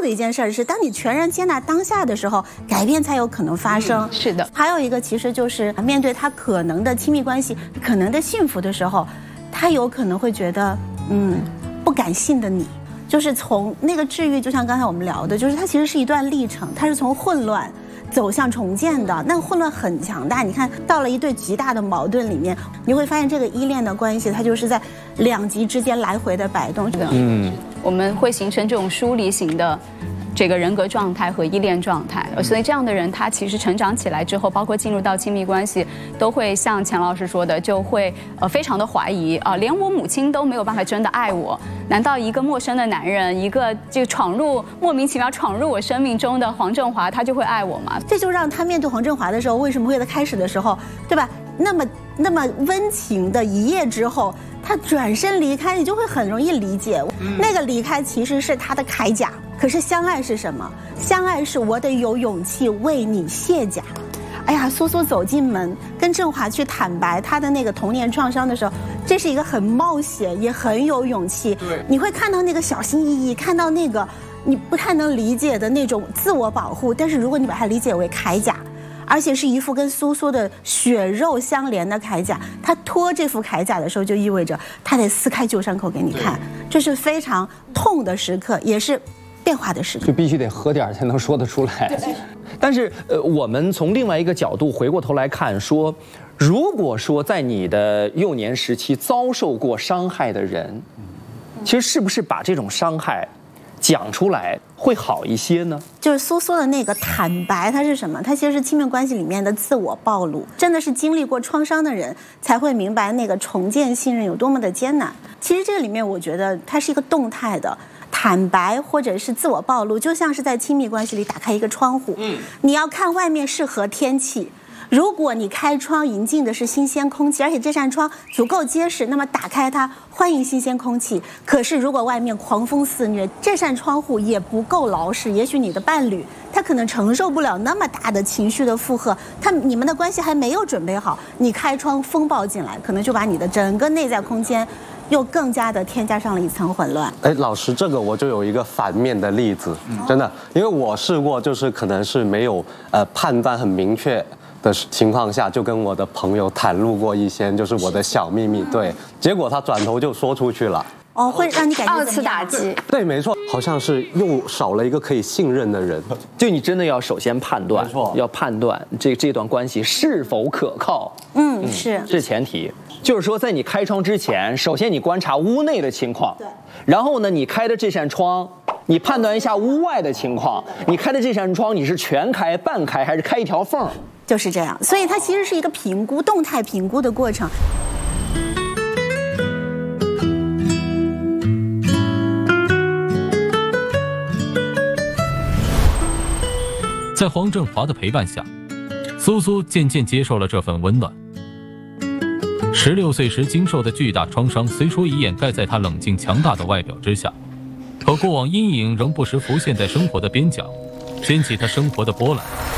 的一件事是，当你全然接纳当下的时候，改变才有可能发生。 是的。 还有一个其实就是面对他可能的亲密关系、可能的幸福的时候，他有可能会觉得，不感性的你。就是从那个治愈，就像刚才我们聊的，就是它其实是一段历程，它是从混乱走向重建的。那个混乱很强大，你看到了一对极大的矛盾里面，你会发现这个依恋的关系，它就是在两极之间来回的摆动。 我们会形成这种疏离型的这个人格状态和依恋状态，所以这样的人他其实成长起来之后，包括进入到亲密关系，都会像钱老师说的，就会非常的怀疑啊，连我母亲都没有办法真的爱我，难道一个陌生的男人，一个就莫名其妙闯入我生命中的黄振华，他就会爱我吗？ 这就让他面对黄振华的时候，为什么会在开始的时候，对吧？那么温情的一夜之后，他转身离开，你就会很容易理解，那个离开其实是他的铠甲。可是相爱是什么？相爱是我得有勇气为你卸甲。哎呀，苏苏走进门，跟振华去坦白他的那个童年创伤的时候，这是一个很冒险，也很有勇气。对，你会看到那个小心翼翼，看到那个你不太能理解的那种自我保护，但是如果你把它理解为铠甲，而且是一副跟苏苏的血肉相连的铠甲，他脱这副铠甲的时候，就意味着他得撕开旧伤口给你看，这是非常痛的时刻，也是变化的时刻， 就必须得喝点才能说得出来。但是我们从另外一个角度回过头来看，说，如果说在你的幼年时期遭受过伤害的人，其实是不是把这种伤害讲出来会好一些呢？ 就是苏苏的那个坦白，它是什么？它其实是亲密关系里面的自我暴露。真的是经历过创伤的人才会明白那个重建信任有多么的艰难。其实这个里面，我觉得它是一个动态的。坦白或者是自我暴露，就像是在亲密关系里打开一个窗户，你要看外面是何天气。如果你开窗迎进的是新鲜空气，而且这扇窗足够结实，那么打开它欢迎新鲜空气。可是如果外面狂风肆虐，这扇窗户也不够牢实，也许你的伴侣他可能承受不了那么大的情绪的负荷，你们的关系还没有准备好，你开窗风暴进来，可能就把你的整个内在空间又更加的添加上了一层混乱。 老师，这个我就有一个反面的例子，真的，因为我试过，就是可能是没有判断很明确的情况下，就跟我的朋友袒露过一些就是我的小秘密，对，结果他转头就说出去了。 会让你感觉二次打击。 对，没错，好像是又少了一个可以信任的人。 就你真的要首先判断，要判断这段关系是否可靠。是前提。就是说，在你开窗之前，首先你观察屋内的情况，对，然后呢，你开的这扇窗，你判断一下屋外的情况，你开的这扇窗你是全开、半开还是开一条缝？ 就是这样，所以它其实是一个评估、动态评估的过程。 在黄振华的陪伴下，苏苏渐渐接受了这份温暖。16岁时经受的巨大创伤，虽说已掩盖在他冷静强大的外表之下，可过往阴影仍不时浮现在生活的边角，掀起他生活的波澜。